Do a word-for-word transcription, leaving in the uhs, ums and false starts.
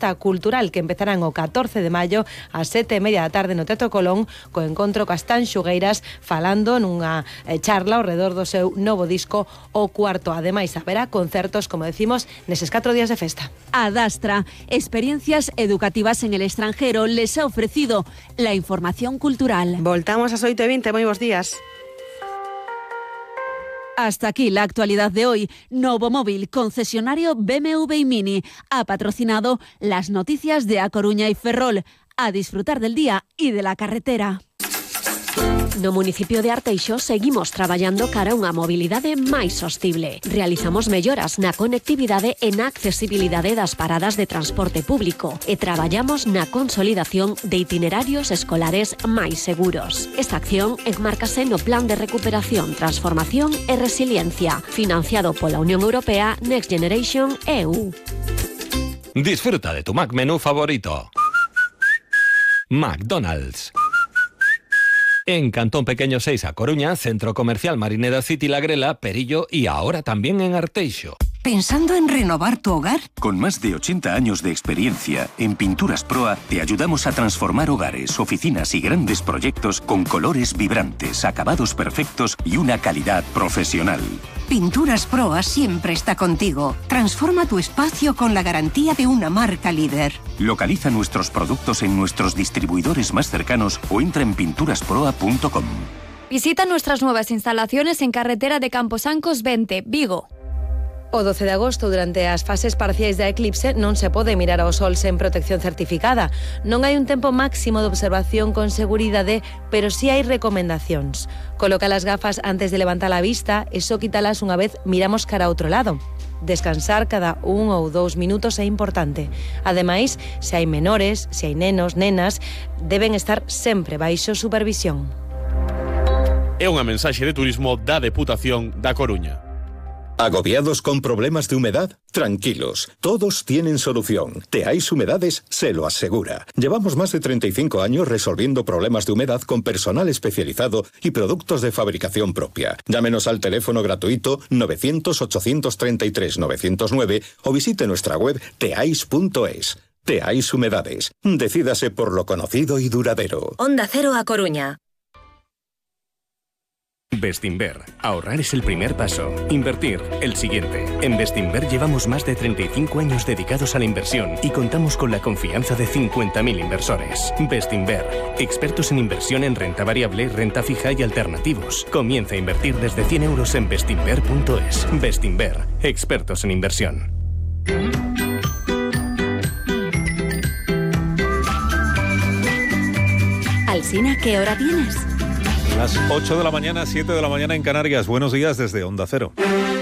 festa cultural que empezarán o catorce de maio ás sete e media da tarde no Teatro Colón, co encontro coas Tanxugueiras falando nunha eh, charla ao redor do seu novo disco O Cuarto. Ademais, haberá concertos, como decimos, neses catro días de festa. Adastra, experiencias educativas en el extranjero, les ha ofrecido la información cultural. Voltamos ás oito e vinte, moi bons días. Hasta aquí la actualidad de hoy. Novo Móvil, concesionario B M W y Mini, ha patrocinado las noticias de A Coruña y Ferrol. A disfrutar del día y de la carretera. No municipio de Arteixo seguimos traballando cara a unha mobilidade máis sostible. Realizamos melloras na conectividade e na accesibilidade das paradas de transporte público e traballamos na consolidación de itinerarios escolares máis seguros. Esta acción enmárcase no Plan de Recuperación, Transformación e Resiliencia, financiado pola Unión Europea Next Generation E U. Disfruta de tu Mac menú favorito. McDonald's. En Cantón Pequeño seis a Coruña, Centro Comercial Marineda City La Grela, Perillo y ahora también en Arteixo. ¿Pensando en renovar tu hogar? Con más de ochenta años de experiencia, en Pinturas Proa te ayudamos a transformar hogares, oficinas y grandes proyectos con colores vibrantes, acabados perfectos y una calidad profesional. Pinturas Proa siempre está contigo. Transforma tu espacio con la garantía de una marca líder. Localiza nuestros productos en nuestros distribuidores más cercanos o entra en pinturas proa punto com. Visita nuestras nuevas instalaciones en carretera de Camposancos veinte, Vigo. O doce de agosto, durante as fases parciais da eclipse, non se pode mirar ao sol sen protección certificada. Non hai un tempo máximo de observación con seguridade, pero sí hai recomendacións. Coloca as gafas antes de levantar a vista e só quítalas unha vez miramos cara a outro lado. Descansar cada un ou dous minutos é importante. Ademais, se hai menores, se hai nenos, nenas, deben estar sempre baixo supervisión. É unha mensaxe de turismo da Deputación da Coruña. ¿Agobiados con problemas de humedad? Tranquilos, todos tienen solución. Teais Humedades se lo asegura. Llevamos más de treinta y cinco años resolviendo problemas de humedad con personal especializado y productos de fabricación propia. Llámenos al teléfono gratuito novecientos, ochocientos treinta y tres, novecientos nueve o visite nuestra web teais punto es. Teais Humedades. Decídase por lo conocido y duradero. Onda Cero a Coruña. Bestinver. Ahorrar es el primer paso. Invertir, el siguiente. En Bestinver llevamos más de treinta y cinco años dedicados a la inversión y contamos con la confianza de cincuenta mil inversores. Bestinver. Expertos en inversión en renta variable, renta fija y alternativos. Comienza a invertir desde cien euros en bestinver punto es. Bestinver. Expertos en inversión. Alsina, ¿qué hora tienes? Las ocho de la mañana, siete de la mañana en Canarias. Buenos días desde Onda Cero.